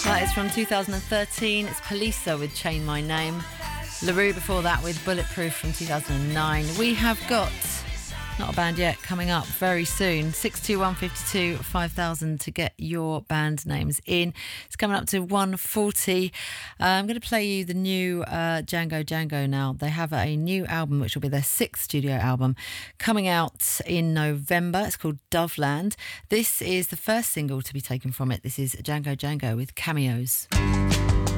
That is from 2013. It's Police with Chain My Name. LaRue before that with Bulletproof from 2009. We have got, not a band yet, coming up very soon. 62152 5000 to get your band names in. It's coming up to 140. I'm going to play you the new Django Django now. They have a new album, which will be their 6th studio album, coming out in November. It's called Doveland. This is the first single to be taken from it. This is Django Django with cameos.